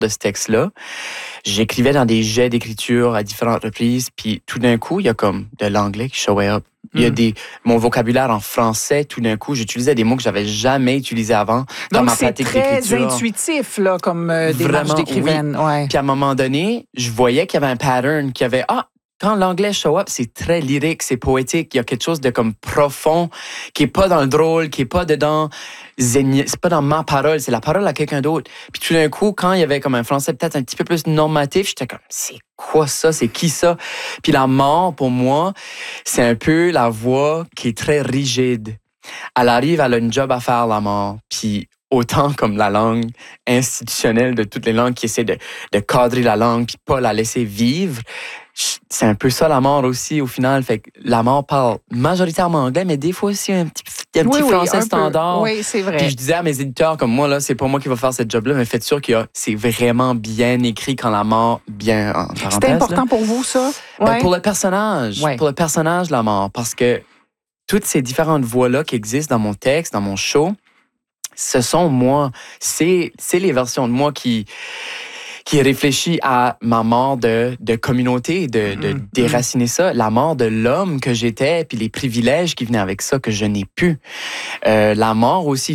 de ce texte-là. J'écrivais dans des jets d'écriture à différentes reprises, puis tout d'un coup, il y a comme de l'anglais qui showait up. Il y a mon vocabulaire en français, tout d'un coup, j'utilisais des mots que j'avais jamais utilisés avant dans ma pratique d'écriture. Donc, c'est très intuitif, là, comme démarche d'écrivaine. Oui. Ouais. Puis à un moment donné, je voyais qu'il y avait un pattern, qu'il y avait, quand l'anglais show up, c'est très lyrique, c'est poétique. Il y a quelque chose de comme profond, qui est pas dans le drôle, qui est pas dedans, c'est pas dans ma parole, c'est la parole à quelqu'un d'autre. Puis tout d'un coup, quand il y avait comme un français peut-être un petit peu plus normatif, j'étais comme, c'est quoi ça? C'est qui ça? Puis la mort, pour moi, c'est un peu la voix qui est très rigide. Elle arrive, elle a une job à faire, la mort. Puis autant comme la langue institutionnelle de toutes les langues qui essaient de cadrer la langue puis pas la laisser vivre, c'est un peu ça la mort aussi au final. Fait que la mort parle majoritairement anglais, mais des fois aussi un petit français standard. Oui, c'est vrai. Puis je disais à mes éditeurs comme moi, là, c'est pas moi qui va faire cette job-là, mais faites sûr que c'est vraiment bien écrit quand la mort, bien en parenthèse. C'était important pour vous, ça? Ben, pour le personnage. Pour le personnage, la mort. Parce que toutes ces différentes voix-là qui existent dans mon texte, dans mon show, ce sont moi. C'est les versions de moi qui réfléchit à ma mort de communauté, de déraciner ça, la mort de l'homme que j'étais, puis les privilèges qui venaient avec ça que je n'ai plus. La mort aussi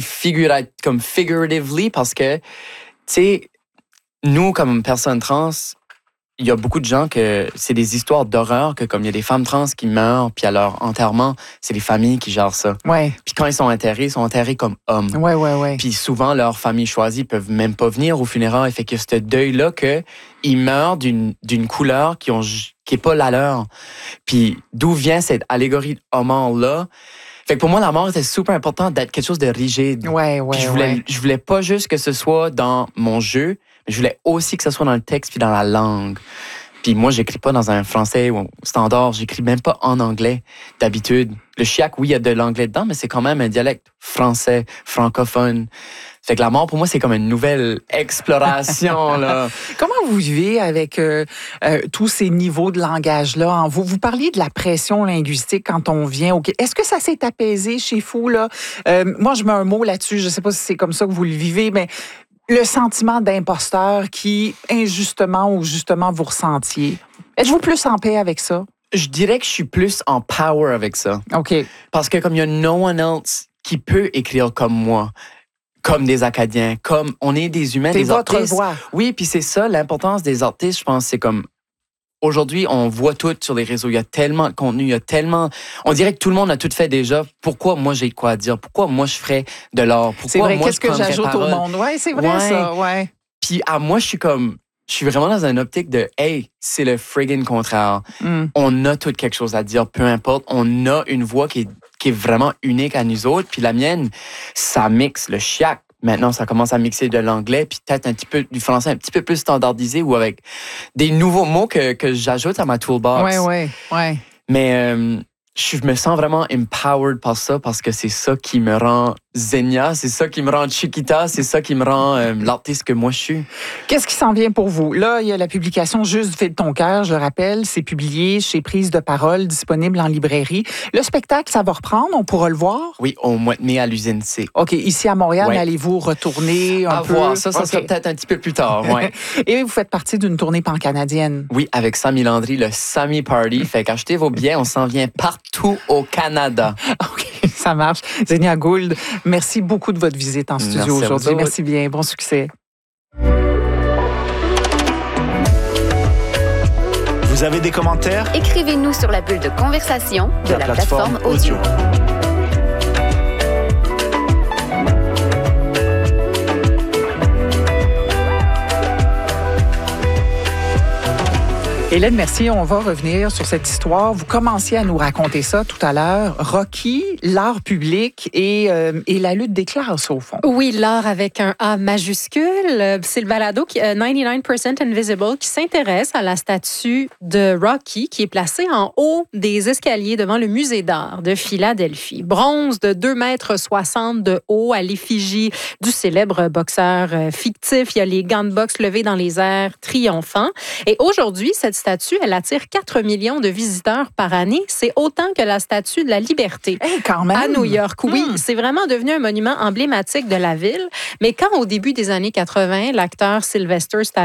figuratively, parce que, tu sais, nous, comme personnes trans, il y a beaucoup de gens que c'est des histoires d'horreur, que comme il y a des femmes trans qui meurent, puis à leur enterrement, c'est les familles qui gèrent ça. Ouais. Puis quand ils sont enterrés comme hommes. Ouais. Puis souvent, leurs familles choisies peuvent même pas venir aux funérailles. Fait que ce deuil-là, qu'ils meurent d'une couleur qui est pas la leur. Puis d'où vient cette allégorie homme-là? Fait que pour moi, la mort était super important d'être quelque chose de rigide. Ouais. Je voulais pas juste que ce soit dans mon jeu, mais je voulais aussi que ce soit dans le texte puis dans la langue. Puis moi, j'écris pas dans un français standard, j'écris même pas en anglais d'habitude. Le chiac, oui, il y a de l'anglais dedans, mais c'est quand même un dialecte français, francophone. Fait que la mort, pour moi, c'est comme une nouvelle exploration, là. Comment vous vivez avec tous ces niveaux de langage-là en vous? Vous parliez de la pression linguistique quand on vient au Québec. Est-ce que ça s'est apaisé chez vous, là? Moi, je mets un mot là-dessus. Je sais pas si c'est comme ça que vous le vivez, mais le sentiment d'imposteur qui, injustement ou justement, vous ressentiez. Êtes-vous plus en paix avec ça? Je dirais que je suis plus en power avec ça. OK. Parce que comme il y a no one else qui peut écrire comme moi, comme des Acadiens, comme on est des humains, des artistes. C'est votre voix. Oui, puis c'est ça, l'importance des artistes, je pense, c'est comme... Aujourd'hui, on voit tout sur les réseaux. Il y a tellement de contenu, il y a tellement... On dirait que tout le monde a tout fait déjà. Pourquoi moi, j'ai de quoi dire? Pourquoi moi, je ferais de l'art? Pourquoi c'est vrai, moi, qu'est-ce que j'ajoute au monde? Oui, c'est vrai, ça, ouais. Puis moi, je suis vraiment dans une optique de « Hey, c'est le friggin' contraire. On a tout quelque chose à dire, peu importe. On a une voix qui est vraiment unique à nous autres. Puis la mienne, ça mixe le chiac. Maintenant, ça commence à mixer de l'anglais, puis peut-être un petit peu du français un petit peu plus standardisé ou avec des nouveaux mots que j'ajoute à ma toolbox. Ouais. Mais je me sens vraiment empowered par ça parce que c'est ça qui me rend Xenia, c'est ça qui me rend Chiquita, c'est ça qui me rend l'artiste que moi je suis. Qu'est-ce qui s'en vient pour vous? Là, il y a la publication Juste du fil de ton cœur, je le rappelle, c'est publié chez Prise de parole, disponible en librairie. Le spectacle, ça va reprendre, on pourra le voir? Oui, au mois de mai à l'usine C. OK, ici à Montréal, allez-vous retourner un peu? À voir, ça sera peut-être un petit peu plus tard, ouais. Et vous faites partie d'une tournée pan-canadienne. Oui, avec Samy Landry, le Samy Party. Fait qu'achetez vos billets, on s'en vient partout au Canada. OK, ça marche. Xenia Gould, merci beaucoup de votre visite en studio aujourd'hui. Merci bien. Bon succès. Vous avez des commentaires? Écrivez-nous sur la bulle de conversation de la plateforme audio. Hélène Mercier, on va revenir sur cette histoire. Vous commenciez à nous raconter ça tout à l'heure. Rocky, l'art public et la lutte des classes, au fond. Oui, l'art avec un A majuscule. C'est le balado 99% Invisible qui s'intéresse à la statue de Rocky qui est placée en haut des escaliers devant le musée d'art de Philadelphie. Bronze de 2,60 m de haut à l'effigie du célèbre boxeur fictif. Il y a les gants de boxe levés dans les airs triomphants. Et aujourd'hui, cette cette statue, elle attire 4 millions de visiteurs par année. C'est autant que la statue de la Liberté. Hey, quand même. À New York, oui. C'est vraiment devenu un monument emblématique de la ville. Mais quand, au début des années 80, l'acteur Sylvester Stallone